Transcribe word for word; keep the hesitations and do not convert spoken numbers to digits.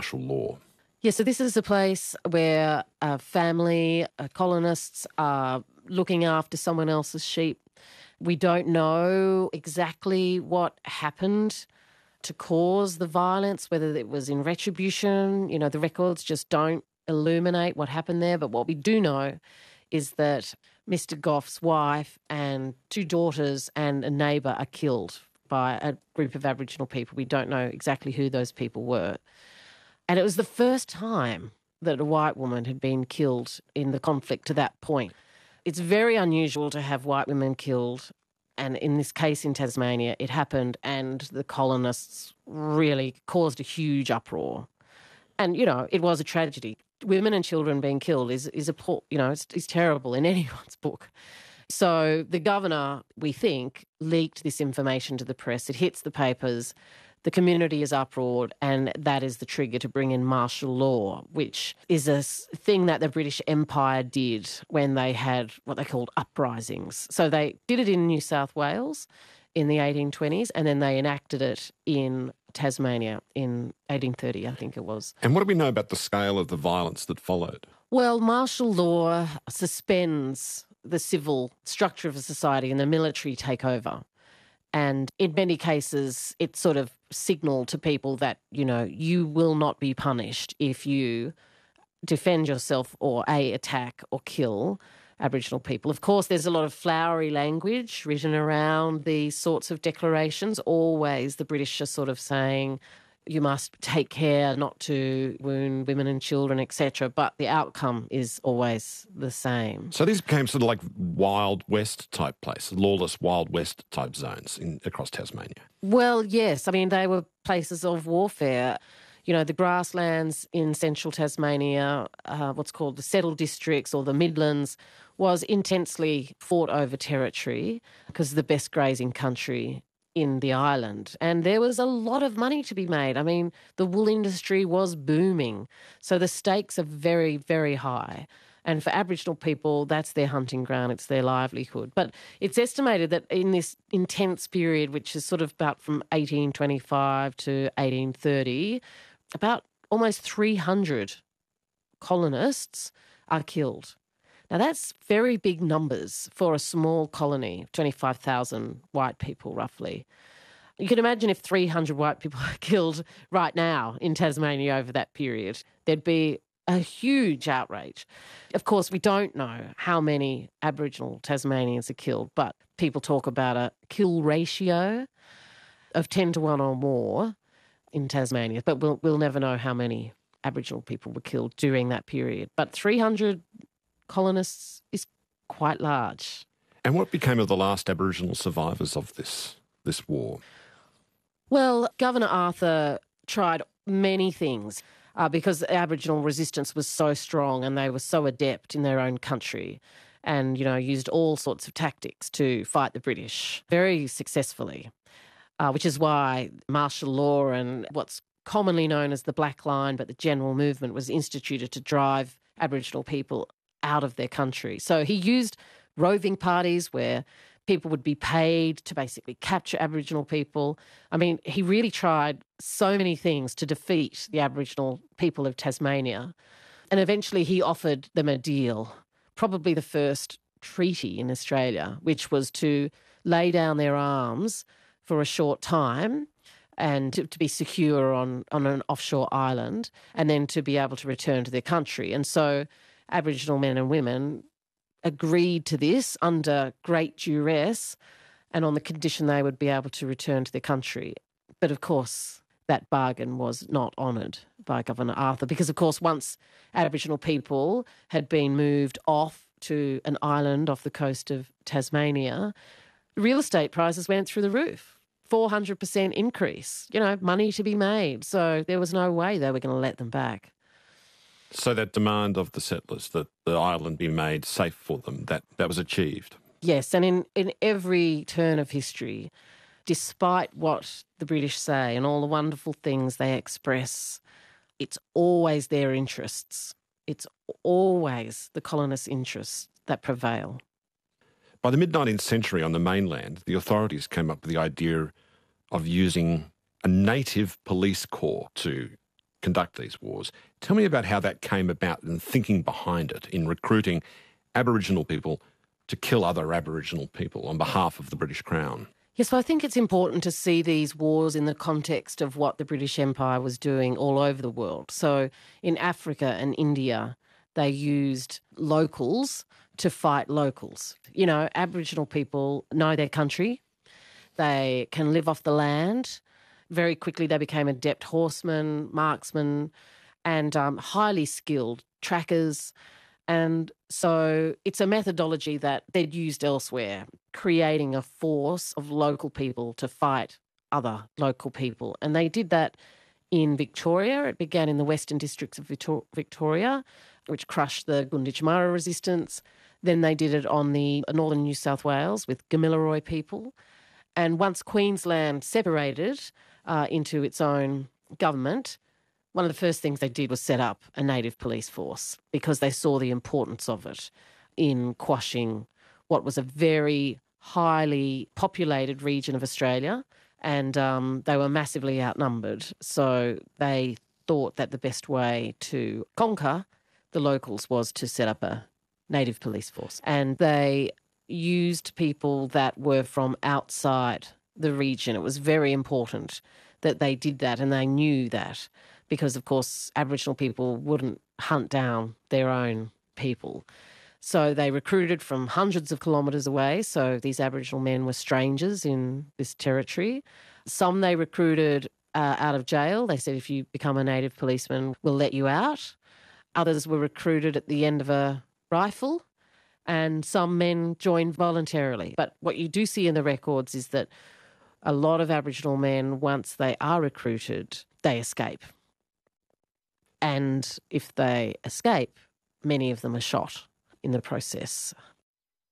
martial law. Yeah, so this is a place where a family, uh, colonists are looking after someone else's sheep. We don't know exactly what happened to cause the violence, whether it was in retribution. You know, the records just don't illuminate what happened there. But what we do know is that Mister Goff's wife and two daughters and a neighbour are killed by a group of Aboriginal people. We don't know exactly who those people were. And it was the first time that a white woman had been killed in the conflict to that point. It's very unusual to have white women killed, and in this case in Tasmania, it happened, and the colonists really caused a huge uproar. And, you know, it was a tragedy. Women and children being killed is, is a, you know, it's, it's terrible in anyone's book. So the governor, we think, leaked this information to the press. It hits the papers. The community is uproared, and that is the trigger to bring in martial law, which is a thing that the British Empire did when they had what they called uprisings. So they did it in New South Wales in the eighteen twenties, and then they enacted it in Tasmania in eighteen thirty, I think it was. And what do we know about the scale of the violence that followed? Well, martial law suspends the civil structure of a society and the military take over. And in many cases, it sort of signalled to people that, you know, you will not be punished if you defend yourself or, A, attack or kill Aboriginal people. Of course, there's a lot of flowery language written around these sorts of declarations. Always the British are sort of saying you must take care not to wound women and children, et cetera. But the outcome is always the same. So these became sort of like Wild West type places, lawless Wild West type zones in, across Tasmania. Well, yes. I mean, they were places of warfare. You know, the grasslands in central Tasmania, uh, what's called the settled districts or the Midlands, was intensely fought over territory because of the best grazing country in the island. And there was a lot of money to be made. I mean, the wool industry was booming. So the stakes are very, very high. And for Aboriginal people, that's their hunting ground, it's their livelihood. But it's estimated that in this intense period, which is sort of about from eighteen twenty-five to eighteen thirty, about almost three hundred colonists are killed. Now, that's very big numbers for a small colony, twenty-five thousand white people roughly. You can imagine if three hundred white people are killed right now in Tasmania over that period, there'd be a huge outrage. Of course, we don't know how many Aboriginal Tasmanians are killed, but people talk about a kill ratio of ten to one or more in Tasmania, but we'll, we'll never know how many Aboriginal people were killed during that period. But three hundred colonists is quite large. And what became of the last Aboriginal survivors of this this war? Well, Governor Arthur tried many things uh, because Aboriginal resistance was so strong and they were so adept in their own country and, you know, used all sorts of tactics to fight the British very successfully, uh, which is why martial law and what's commonly known as the Black Line, but the general movement, was instituted to drive Aboriginal people out of their country. So he used roving parties where people would be paid to basically capture Aboriginal people. I mean, he really tried so many things to defeat the Aboriginal people of Tasmania. And eventually he offered them a deal, probably the first treaty in Australia, which was to lay down their arms for a short time and to, to be secure on, on an offshore island and then to be able to return to their country. And so Aboriginal men and women agreed to this under great duress and on the condition they would be able to return to their country. But of course, that bargain was not honoured by Governor Arthur because, of course, once Aboriginal people had been moved off to an island off the coast of Tasmania, real estate prices went through the roof. four hundred percent increase, you know, money to be made. So there was no way they were going to let them back. So that demand of the settlers that the island be made safe for them, that, that was achieved? Yes, and in, in every turn of history, despite what the British say and all the wonderful things they express, it's always their interests. It's always the colonists' interests that prevail. By the mid-nineteenth century on the mainland, the authorities came up with the idea of using a native police corps to conduct these wars. Tell me about how that came about and thinking behind it in recruiting Aboriginal people to kill other Aboriginal people on behalf of the British Crown. Yes, well, I think it's important to see these wars in the context of what the British Empire was doing all over the world. So in Africa and India, they used locals to fight locals. You know, Aboriginal people know their country. They can live off the land. Very quickly they became adept horsemen, marksmen, and um, highly skilled trackers. And so it's a methodology that they'd used elsewhere, creating a force of local people to fight other local people. And they did that in Victoria. It began in the western districts of Victoria, which crushed the Gunditjmara resistance. Then they did it on the northern New South Wales with Gamilaroi people. And once Queensland separated uh, into its own government, one of the first things they did was set up a native police force because they saw the importance of it in quashing what was a very highly populated region of Australia, and um, they were massively outnumbered. So they thought that the best way to conquer the locals was to set up a native police force. And they used people that were from outside the region. It was very important that they did that, and they knew that because, of course, Aboriginal people wouldn't hunt down their own people. So they recruited from hundreds of kilometres away. So these Aboriginal men were strangers in this territory. Some they recruited uh, out of jail. They said, if you become a native policeman, we'll let you out. Others were recruited at the end of a rifle, and some men joined voluntarily. But what you do see in the records is that a lot of Aboriginal men, once they are recruited, they escape. And if they escape, many of them are shot in the process.